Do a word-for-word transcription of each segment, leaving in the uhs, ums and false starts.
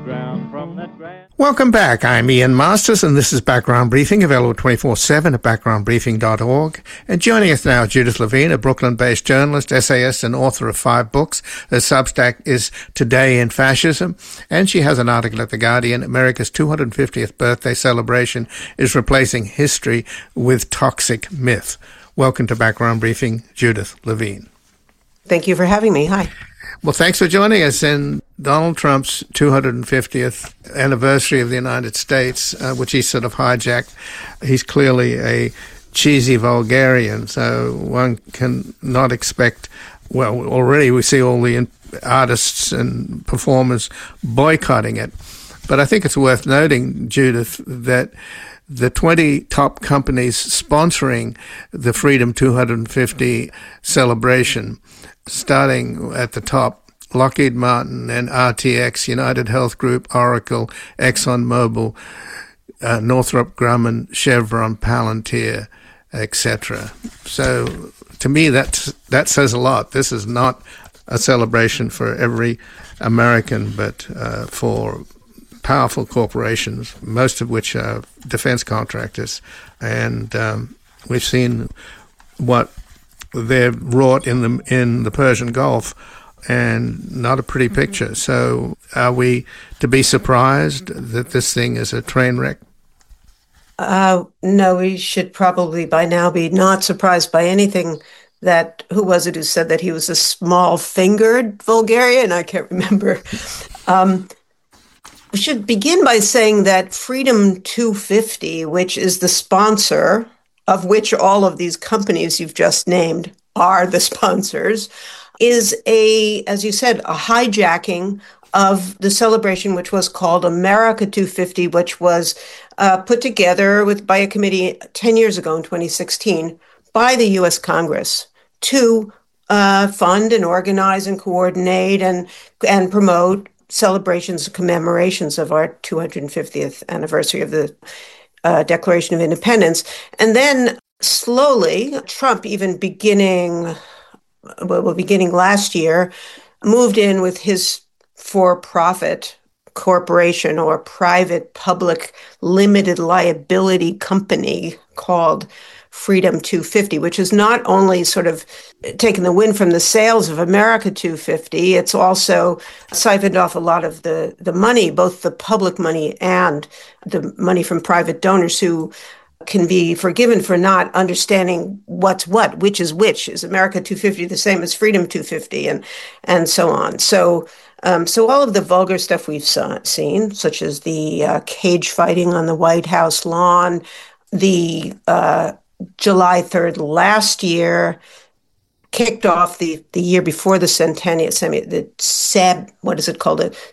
ground from that grand. Welcome back. I'm Ian Masters, and this is Background Briefing, available twenty-four seven at background briefing dot org. And joining us now, Judith Levine, a Brooklyn-based journalist, essayist, and author of five books. Her Substack is Today in Fascism, and she has an article at The Guardian, America's two hundred fiftieth birthday celebration is replacing history with toxic myth. Welcome to Background Briefing, Judith Levine. Thank you for having me. Hi. Well, thanks for joining us. In Donald Trump's two hundred fiftieth anniversary of the United States, uh, which he sort of hijacked, he's clearly a cheesy vulgarian, so one can not expect, well, already we see all the artists and performers boycotting it. But I think it's worth noting, Judith, that the twenty top companies sponsoring the Freedom two hundred fifty celebration, starting at the top, Lockheed Martin and R T X, United Health Group, Oracle, ExxonMobil, uh, Northrop Grumman, Chevron, Palantir, et cetera. So to me, that's, that says a lot. This is not a celebration for every American, but uh, for powerful corporations, most of which are defense contractors. And um, we've seen what they've wrought in the in the Persian Gulf, and not a pretty picture. So are we to be surprised that this thing is a train wreck? Uh, no, we should probably by now be not surprised by anything that, who was it who said that he was a small-fingered vulgarian? I can't remember. Um, we should begin by saying that Freedom two fifty, which is the sponsor, of which all of these companies you've just named are the sponsors, is a, as you said, a hijacking of the celebration, which was called America two fifty, which was uh, put together with by a committee ten years ago in twenty sixteen by the U S Congress to uh, fund and organize and coordinate and and promote celebrations, commemorations of our two hundred fiftieth anniversary of the uh, Declaration of Independence. And then slowly, Trump, even beginning, well, beginning last year, moved in with his for-profit corporation or private public limited liability company called Freedom two fifty, which is not only sort of taken the wind from the sails of America two fifty, it's also siphoned off a lot of the, the money, both the public money and the money from private donors who can be forgiven for not understanding what's what, which is which. Is America two fifty the same as Freedom two fifty, and and so on. So um, so all of the vulgar stuff we've saw, seen, such as the uh, cage fighting on the White House lawn, the uh, July third last year, kicked off the, the year before the centennial, semi, the seb, what is it called, a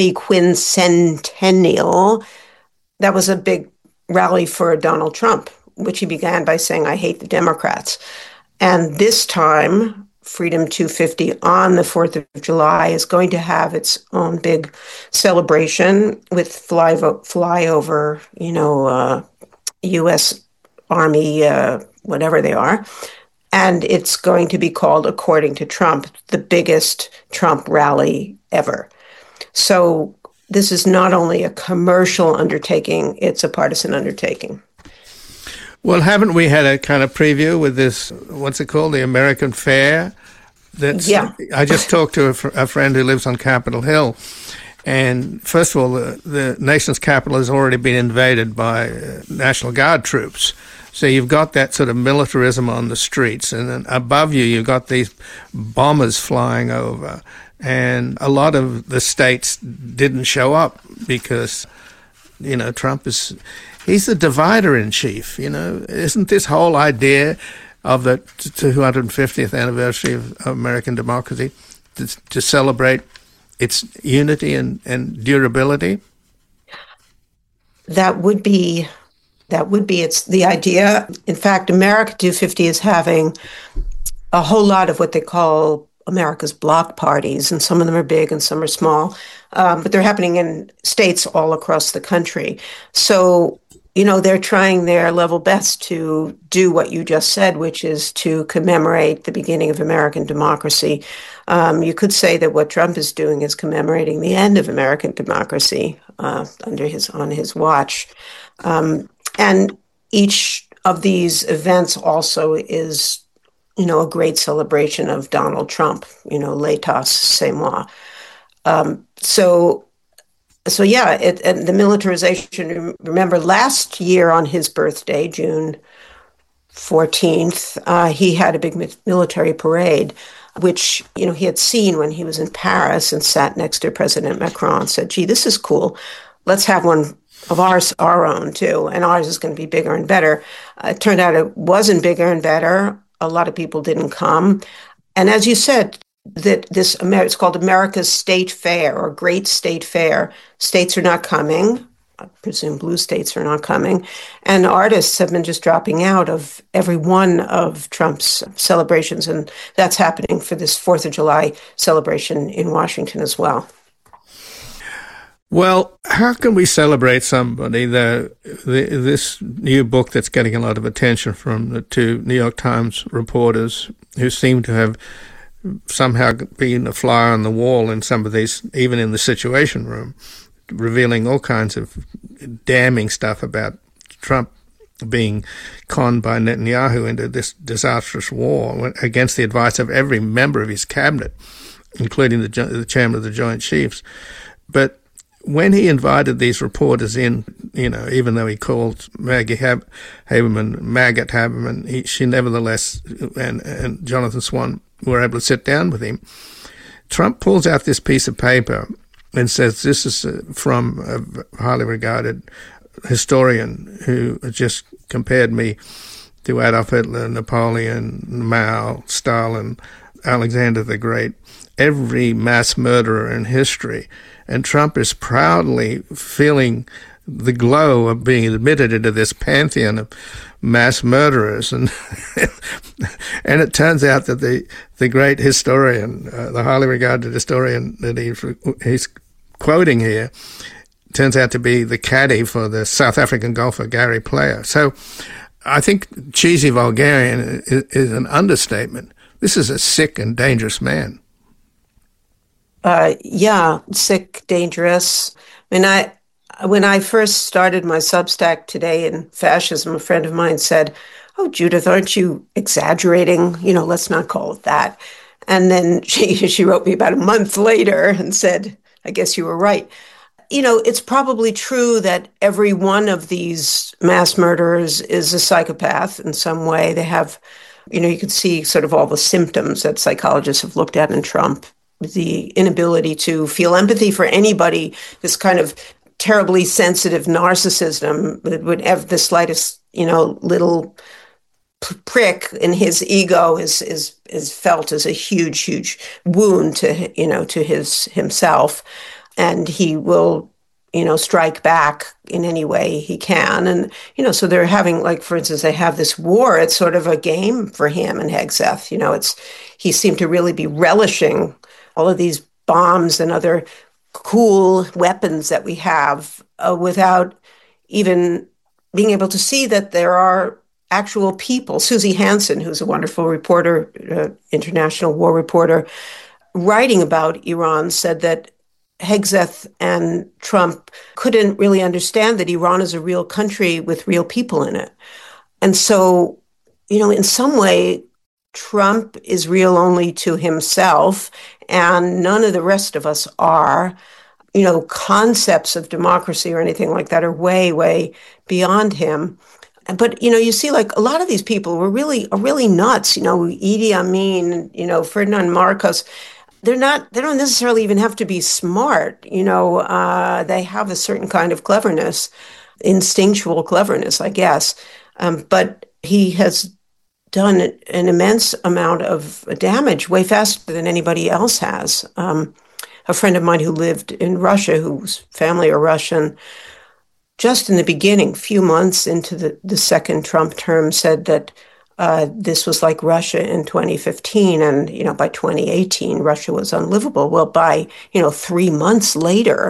semi-quincentennial. That was a big rally for Donald Trump, which he began by saying, I hate the Democrats. And this time, Freedom two fifty on the fourth of July is going to have its own big celebration with fly, flyover, you know, uh, U S Army, uh, whatever they are. And it's going to be called, according to Trump, the biggest Trump rally ever. So this is not only a commercial undertaking, it's a partisan undertaking. Well, haven't we had a kind of preview with this, what's it called, the American Fair? That's, yeah. I just talked to a, fr- a friend who lives on Capitol Hill. And first of all, the, the nation's capital has already been invaded by uh, National Guard troops. So you've got that sort of militarism on the streets. And then above you, you've got these bombers flying over. And a lot of the states didn't show up because, you know, Trump is, he's the divider in chief, you know. Isn't this whole idea of the two hundred fiftieth anniversary of American democracy to, to celebrate its unity and, and durability? That would be, that would be it's the idea. In fact, America two fifty is having a whole lot of what they call America's block parties, and some of them are big and some are small, um, but they're happening in states all across the country. So you know, they're trying their level best to do what you just said, which is to commemorate the beginning of American democracy. Um, you could say that what Trump is doing is commemorating the end of American democracy uh, under his on his watch. Um, and each of these events also is, you know, a great celebration of Donald Trump, you know, l'état, c'est moi. Um, so So yeah, it, and the militarization, remember last year on his birthday, June fourteenth, uh, he had a big military parade, which, you know, he had seen when he was in Paris and sat next to President Macron and said, gee, this is cool. Let's have one of ours, our own too. And ours is going to be bigger and better. Uh, it turned out it wasn't bigger and better. A lot of people didn't come. And as you said, that this, it's called America's State Fair or Great State Fair. States are not coming. I presume blue states are not coming. And artists have been just dropping out of every one of Trump's celebrations. And that's happening for this fourth of July celebration in Washington as well. Well, how can we celebrate somebody that the, this new book that's getting a lot of attention from the two New York Times reporters who seem to have somehow being a fly on the wall in some of these, even in the Situation Room, revealing all kinds of damning stuff about Trump being conned by Netanyahu into this disastrous war against the advice of every member of his cabinet, including the, the chairman of the Joint Chiefs. But when he invited these reporters in, you know, even though he called Maggie Hab- Haberman, Maggot Haberman, he, she nevertheless, and, and Jonathan Swan were able to sit down with him. Trump pulls out this piece of paper and says, this is from a highly regarded historian who just compared me to Adolf Hitler, Napoleon, Mao, Stalin, Alexander the Great, every mass murderer in history. And Trump is proudly feeling the glow of being admitted into this pantheon of mass murderers. And and it turns out that the, the great historian, uh, the highly regarded historian that he, he's quoting here, turns out to be the caddy for the South African golfer Gary Player. So I think cheesy vulgarian is, is an understatement. This is a sick and dangerous man. Uh, yeah, sick, dangerous. I mean, I when I first started my Substack Today in Fascism, a friend of mine said, "Oh, Judith, aren't you exaggerating? You know, let's not call it that." And then she she wrote me about a month later and said, "I guess you were right." You know, it's probably true that every one of these mass murderers is a psychopath in some way. They have, you know, you could see sort of all the symptoms that psychologists have looked at in Trump. The inability to feel empathy for anybody, this kind of terribly sensitive narcissism that would have the slightest, you know, little prick in his ego is is is felt as a huge, huge wound to, you know, to his himself. And he will, you know, strike back in any way he can. And, you know, so they're having, like, for instance, they have this war. It's sort of a game for him and Hegseth. You know, it's he seemed to really be relishing all of these bombs and other cool weapons that we have uh, without even being able to see that there are actual people. Susie Hansen, who's a wonderful reporter, uh, international war reporter, writing about Iran, said that Hegseth and Trump couldn't really understand that Iran is a real country with real people in it. And so, you know, in some way, Trump is real only to himself, and none of the rest of us are. You know, concepts of democracy or anything like that are way, way beyond him. But, you know, you see, like, a lot of these people were really, are really nuts. You know, Idi Amin, you know, Ferdinand Marcos. They're not, they don't necessarily even have to be smart. You know, uh, they have a certain kind of cleverness, instinctual cleverness, I guess. Um, but he has done an immense amount of damage way faster than anybody else has. Um, a friend of mine who lived in Russia, whose family are Russian, just in the beginning, few months into the, the second Trump term, said that uh, this was like Russia in twenty fifteen. And, you know, by twenty eighteen, Russia was unlivable. Well, by, you know, three months later,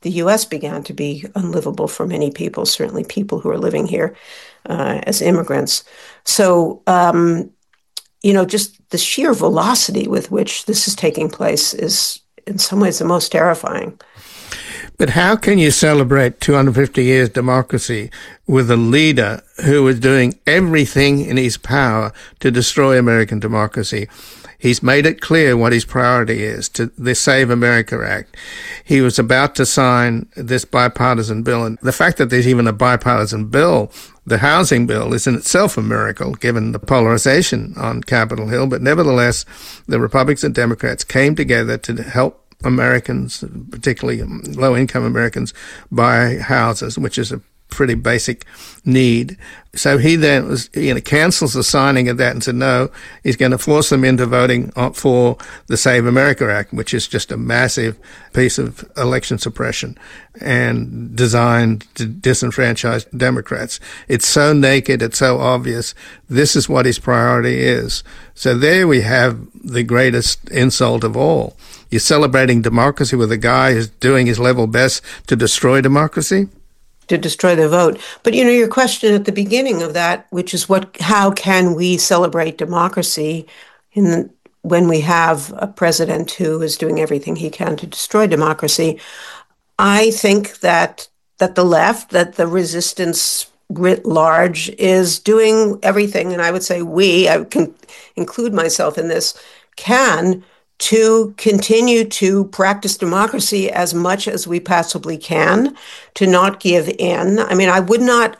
the U S began to be unlivable for many people, certainly people who are living here uh, as immigrants. So, um, you know, just the sheer velocity with which this is taking place is in some ways the most terrifying. But how can you celebrate two hundred fifty years democracy with a leader who is doing everything in his power to destroy American democracy? He's made it clear what his priority is, to the Save America Act. He was about to sign this bipartisan bill. And the fact that there's even a bipartisan bill, the housing bill, is in itself a miracle, given the polarization on Capitol Hill. But nevertheless, the Republicans and Democrats came together to help Americans, particularly low-income Americans, buy houses, which is a pretty basic need. So he then was, you know, cancels the signing of that and said, no, he's going to force them into voting for the Save America Act, which is just a massive piece of election suppression and designed to disenfranchise Democrats. It's so naked, it's so obvious. This is what his priority is. So there we have the greatest insult of all. You're celebrating democracy with a guy who's doing his level best to destroy democracy? To destroy the vote. But, you know, your question at the beginning of that, which is what, how can we celebrate democracy in the, when we have a president who is doing everything he can to destroy democracy? I think that that the left, that the resistance writ large is doing everything, and I would say we, I can include myself in this, can to continue to practice democracy as much as we possibly can, to not give in. I mean, I would not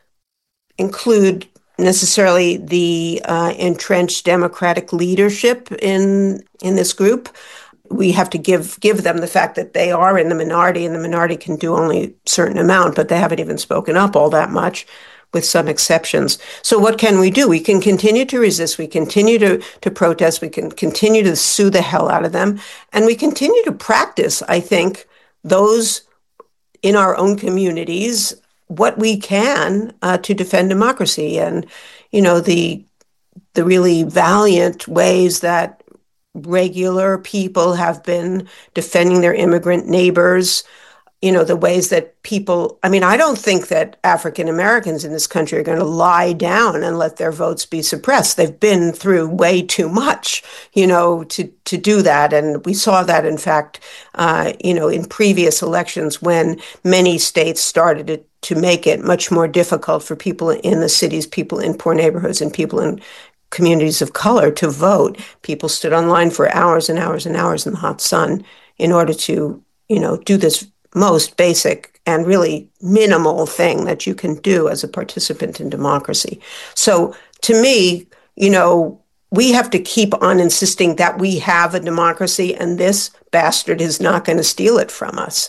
include necessarily the uh, entrenched Democratic leadership in in this group. We have to give give them the fact that they are in the minority, and the minority can do only a certain amount, but they haven't even spoken up all that much, with some exceptions. So what can we do? We can continue to resist. We continue to, to protest. We can continue to sue the hell out of them. And we continue to practice, I think, those in our own communities, what we can uh, to defend democracy. And, you know, the the really valiant ways that regular people have been defending their immigrant neighbors, you know, the ways that people, I mean, I don't think that African Americans in this country are going to lie down and let their votes be suppressed. They've been through way too much, you know, to, to do that. And we saw that, in fact, uh, you know, in previous elections when many states started to, to make it much more difficult for people in the cities, people in poor neighborhoods, and people in communities of color to vote. People stood online for hours and hours and hours in the hot sun in order to, you know, do this most basic and really minimal thing that you can do as a participant in democracy. So to me, you know, we have to keep on insisting that we have a democracy, and this bastard is not going to steal it from us.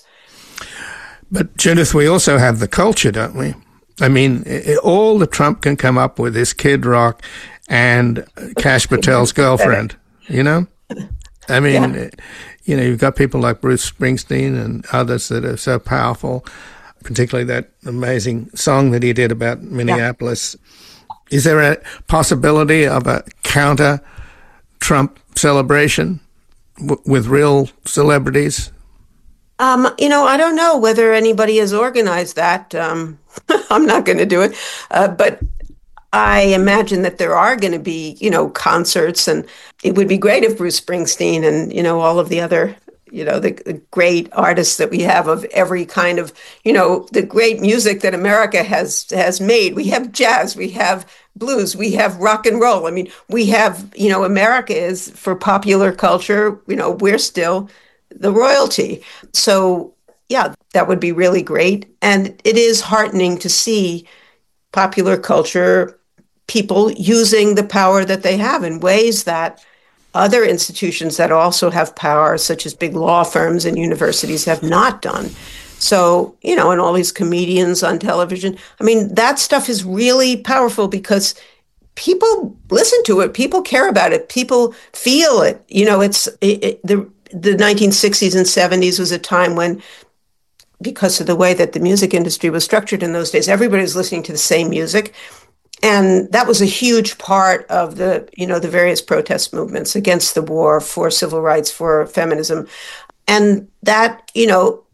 But Judith, we also have the culture, don't we? I mean, it, all that Trump can come up with is Kid Rock and Kash Patel's girlfriend, you know? I mean, yeah. You know, you've got people like Bruce Springsteen and others that are so powerful, particularly that amazing song that he did about Minneapolis. Yeah. Is there a possibility of a counter-Trump celebration w- with real celebrities? Um, you know, I don't know whether anybody has organized that. Um, I'm not going to do it. Uh, but I imagine that there are going to be, you know, concerts, and it would be great if Bruce Springsteen and, you know, all of the other, you know, the, the great artists that we have of every kind of, you know, the great music that America has has made. We have jazz, we have blues, we have rock and roll. I mean, we have, you know, America is, for popular culture, you know, we're still the royalty. So, yeah, that would be really great. And it is heartening to see popular culture people using the power that they have in ways that other institutions that also have power, such as big law firms and universities, have not done. So, you know, and all these comedians on television, I mean, that stuff is really powerful because people listen to it, people care about it, people feel it. You know, it's it, it, the the nineteen sixties and seventies was a time when, because of the way that the music industry was structured in those days, everybody was listening to the same music. And that was a huge part of the, you know, the various protest movements against the war, for civil rights, for feminism. And that, you know,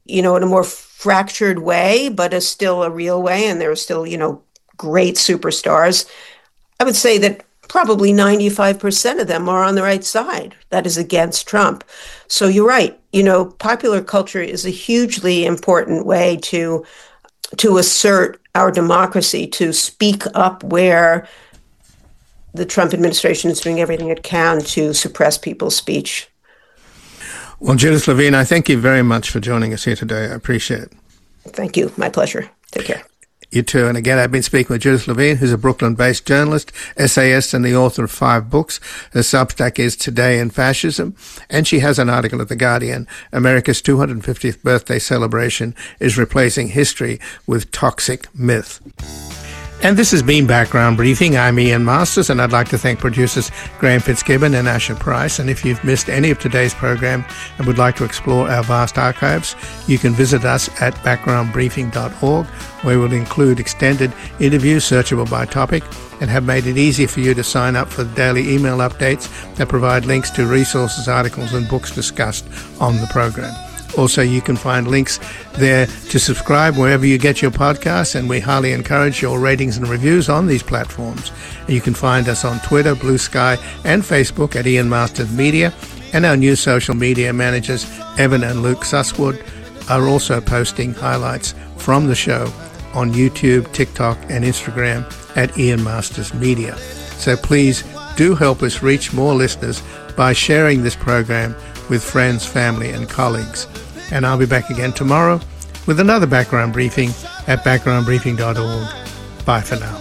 you know, in a more fractured way, but is still a real way. And there are still, you know, great superstars. I would say that probably ninety-five percent of them are on the right side. That is against Trump. So you're right. You know, popular culture is a hugely important way to to assert our democracy, to speak up where the Trump administration is doing everything it can to suppress people's speech. Well, Judith Levine, I thank you very much for joining us here today. I appreciate it. Thank you. My pleasure. Take care. You too. And again, I've been speaking with Judith Levine, who's a Brooklyn-based journalist, essayist, and the author of five books. Her Substack is Today in Fascism, and she has an article at The Guardian. America's two hundred fiftieth birthday celebration is replacing history with toxic myth. And this has been Background Briefing. I'm Ian Masters, and I'd like to thank producers Graham Fitzgibbon and Asher Price. And if you've missed any of today's program and would like to explore our vast archives, you can visit us at background briefing dot org, where we'll include extended interviews searchable by topic and have made it easy for you to sign up for the daily email updates that provide links to resources, articles, and books discussed on the program. Also, you can find links there to subscribe wherever you get your podcasts, and we highly encourage your ratings and reviews on these platforms. You can find us on Twitter, Blue Sky, and Facebook at Ian Masters Media, and our new social media managers, Evan and Luke Susswood, are also posting highlights from the show on YouTube, TikTok, and Instagram at Ian Masters Media. So please do help us reach more listeners by sharing this program with friends, family, and colleagues. And I'll be back again tomorrow with another background briefing at background briefing dot org. Bye for now.